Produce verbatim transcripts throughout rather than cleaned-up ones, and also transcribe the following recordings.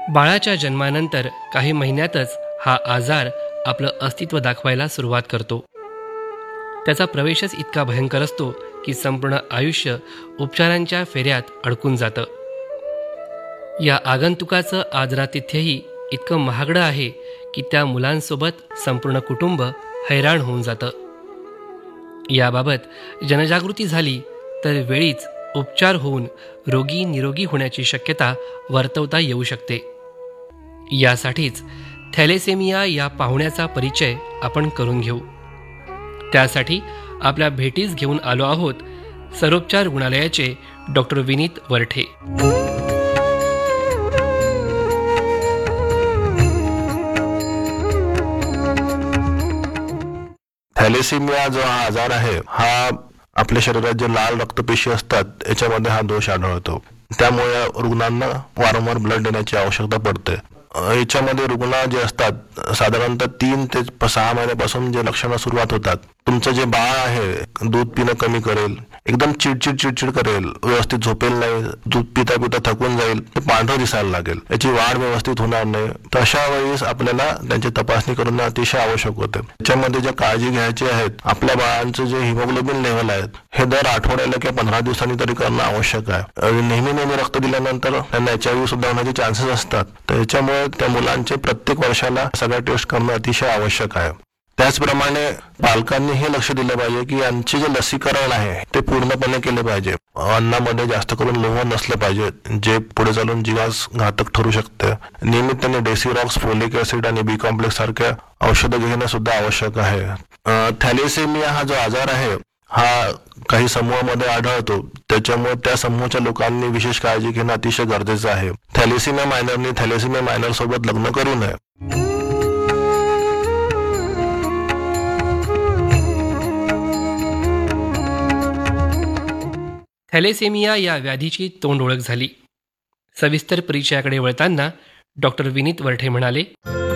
बाळाच्या जन्मानंतर काही महिन्यातच हा आजार आपलं अस्तित्व दाखवायला सुरुवात करतो. त्याचा प्रवेशच इतका भयंकर असतो की संपूर्ण आयुष्य उपचारांच्या फेऱ्यात अडकून जातं. या आगंतुकाचं आदरातिथ्यही इतकं महागडं आहे की त्या मुलांसोबत संपूर्ण कुटुंब हैराण होऊन जातं. याबाबत जनजागृती झाली तर वेळीच उपचार होऊन रोगी निरोगी होण्याची शक्यता वर्तवता येऊ शकते. यासाठीच थॅलेसेमिया या पाहुण्याचा परिचय आपण करून घेऊ. त्यासाठी आपल्या भेटीस घेऊन आलो आहोत सर्वोपचार रुग्णालयाचे डॉक्टर विनीत वरठे. थॅलेसेमिया जो हा आजार आहे हा आपल्या शरीरात जे लाल रक्तपेशी असतात याच्यामध्ये हा दोष आढळतो. त्यामुळे रुग्णांना वारंवार ब्लड देण्याची आवश्यकता पडते. याच्यामध्ये रुग्ण जे असतात साधारणतः तीन ते सहा महिन्यापासून जे लक्षणं सुरुवात होतात. तुमचं जे बाळ आहे दूध पिणं कमी करेल, एकदम चिडचिड चिडचिड करेल, व्यवस्थित झोपेल नाही, दूध पिता पिता थकून जाईल, पांढरं दिसायला लागेल, याची वाढ व्यवस्थित होणार नाही. तर अशा वेळेस आपल्याला त्यांची तपासणी करणं अतिशय आवश्यक होते. त्याच्यामध्ये ज्या काळजी घ्यायची आहेत, आपल्या बाळांचं जे हिमोग्लोबिन लेव्हल आहेत हे दर आठवड्याला किंवा पंधरा दिवसांनी तरी करणं आवश्यक आहे. नेहमी नेहमी रक्त दिल्यानंतर त्यांना एच आय व्ही सुद्धा होण्याचे चान्सेस असतात. तर याच्यामुळे त्या मुलांचे प्रत्येक वर्षाला सगळ्या टेस्ट करणं अतिशय आवश्यक आहे. त्याचप्रमाणे पालकांनी हे लक्ष दिलं पाहिजे की यांचे जे लसीकरण आहे ते पूर्णपणे केले पाहिजे. अन्नामध्ये जास्त करून लोह नसलं पाहिजे जे पुढे चालून जीवास घातक ठरू शकते. नियमितपणे डेसिरॉक्स, फोलिक ऍसिड आणि बी कॉम्प्लेक्स सारख्या औषधं घेणं सुद्धा आवश्यक आहे. थॅलेसेमिया हा जो आजार आहे हा काही समूहामध्ये आढळतो. त्याच्यामुळे त्या समूहाच्या लोकांनी विशेष काळजी घेणं अतिशय गरजेचं आहे. थॅलेसेमिया मायनरनी थॅलेसेमिया मायनर सोबत लग्न करू नये. थॅलेसेमिया या व्याधीची तोंड ओळख झाली. सविस्तर परिचयाकडे वळताना डॉक्टर विनीत वरठे म्हणाले,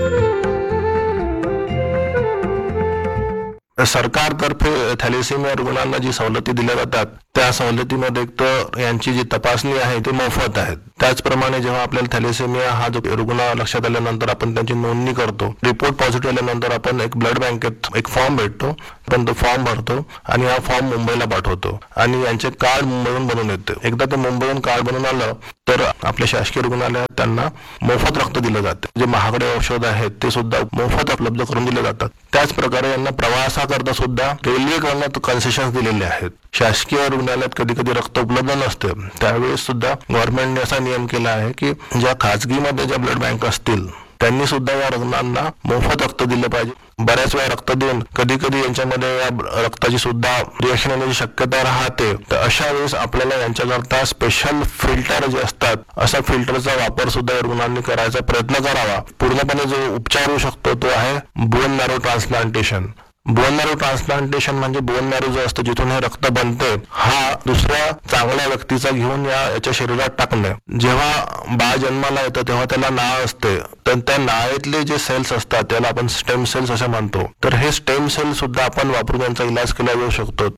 सरकारतर्फे थॅलेसेमिया रुग्णांना जी सवलती दिल्या जातात त्या सवलतीमध्ये एक तर यांची जी तपासणी आहे ती मोफत आहे. त्याचप्रमाणे जेव्हा आपल्याला थॅलेसेमिया हा जो रुग्ण लक्षात आल्यानंतर आपण त्यांची नोंदणी करतो, रिपोर्ट पॉझिटिव्ह आल्यानंतर आपण एक ब्लड बँकेत एक फॉर्म भेटतो, आपण तो फॉर्म भरतो आणि हा फॉर्म मुंबईला पाठवतो आणि यांचे कार्ड मुंबईहून बनवून येते. एकदा ते मुंबईहून कार्ड बनवून आलं तर आपल्या शासकीय रुग्णालयात त्यांना मोफत रक्त दिलं जाते. जे महागडे औषध आहेत ते सुद्धा मोफत उपलब्ध करून दिले जातात. त्याच प्रकारे यांना प्रवासाकरता सुद्धा रेल्वे करण्यात कन्सेशन्स दिलेले आहेत. शासकीय रुग्णालयात कधी कधी रक्त उपलब्ध नसते, त्यावेळेस सुद्धा गव्हर्नमेंटने असा नियम केला आहे की ज्या खाजगीमध्ये ज्या ब्लड बँक असतील त्यांनी सुद्धा या रुग्णांना मोफत रक्त दिलं पाहिजे. बऱ्याच वेळा रक्त देऊन कधी कधी यांच्यामध्ये या रक्ताची सुद्धा रिएक्शन येण्याची शक्यता राहते. तर अशा वेळेस आपल्याला यांच्याकरता स्पेशल फिल्टर जे असतात अशा फिल्टरचा वापर सुद्धा या रुग्णांनी करायचा प्रयत्न करावा. पूर्णपणे जो उपचार होऊ शकतो तो आहे bone marrow transplantation. Bone marrow transplantation म्हणजे बोन मॅरो जो असतो जिथून हे रक्त बनते हा दुसऱ्या चांगल्या व्यक्तीचा घेऊन या याच्या शरीरात टाकणे. जेव्हा बाळ जन्माला येतं तेव्हा त्याला नाळ असते, तर त्या नाळेतले जे सेल्स असतात त्याला आपण स्टेम सेल्स असे म्हणतो. तर हे स्टेम सेल सुद्धा आपण वापरून त्यांचा इलाज केला जाऊ शकतो.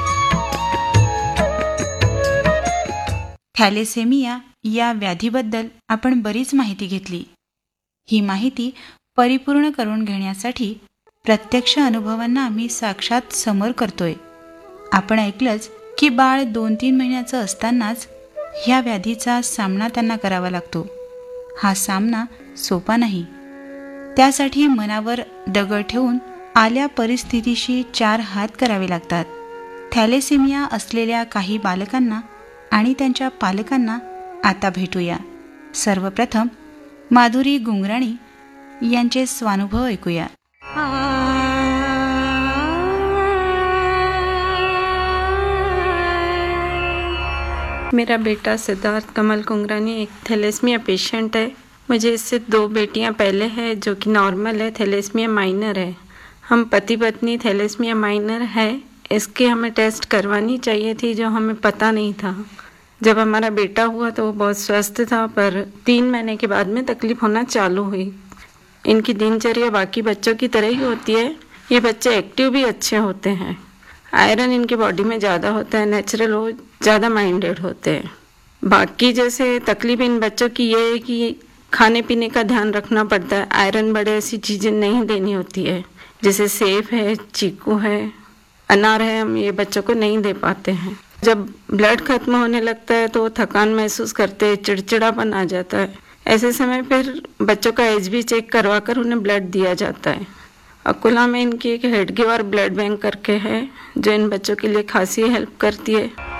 थॅलेसेमिया या व्याधीबद्दल आपण बरीच माहिती घेतली. ही माहिती परिपूर्ण करून घेण्यासाठी प्रत्यक्ष अनुभवांना आम्ही साक्षात समोर करतोय. आपण ऐकलंच की बाळ दोन तीन महिन्याचं असतानाच ह्या व्याधीचा सामना त्यांना करावा लागतो. हा सामना सोपा नाही. त्यासाठी मनावर दगड ठेवून आल्या परिस्थितीशी चार हात करावे लागतात. थॅलेसेमिया असलेल्या काही बालकांना आणि त्यांच्या पालकांना आता भेटूया. सर्वप्रथम माधुरी गुंगराणी यांचे स्वानुभव ऐकूया. मेरा बेटा सिद्धार्थ कमल कुंगरानी एक थैलेसीमिया पेशेंट है. मुझे इससे दो बेटियां पहले है जो कि नॉर्मल है, थैलेसीमिया माइनर है. हम पति पत्नी थैलेसीमिया माइनर है. इसके हमें टेस्ट करवानी चाहिए थी जो हमें पता नहीं था. जब हमारा बेटा हुआ तो वो बहुत स्वस्थ था, पर तीन महीने के बाद में तकलीफ होना चालू हुई. इनकी दिनचर्या बाकी बच्चों की तरह ही होती है. ये बच्चे एक्टिव भी अच्छे होते हैं. आयरन इनकी बॉडी में ज़्यादा होता है, नेचुरल वो ज़्यादा माइंडेड होते हैं. बाकी जैसे तकलीफ इन बच्चों की ये है कि खाने पीने का ध्यान रखना पड़ता है। आयरन बड़े ऐसी चीज़ें नहीं देनी होती है, जैसे सेब है, चीकू है, अनार है, हम ये बच्चों को नहीं दे पाते हैं। जब ब्लड खत्म होने लगता है तो थकान महसूस करते हैं, चिड़चिड़ापन आ जाता है। ऐसे समय फिर बच्चों का एच बी चेक करवा कर उन्हें ब्लड दिया जाता है। अकोला में इनकी एक हेडगे और ब्लड बैंक करके है जो इन बच्चों के लिए खासी हेल्प करती है।